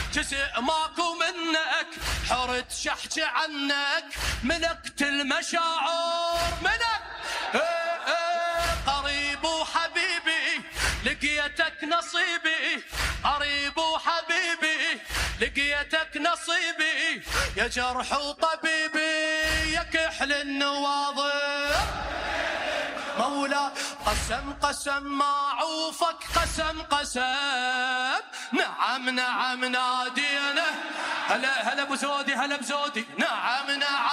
جزء ماكو منك، حرت شحكي عنك، ملكت المشاعر منك. قريب وحبيبي لقيتك نصيبي، قريب وحبيبي لقيتك نصيبي، يا جرح وطبيبي يا كحل النواظر. مولا قسم قسم ما عوفك، قسم قسم. نعم نعم نادينا، هلا هلا ابو زودي، هلا بزودي. نعم نعم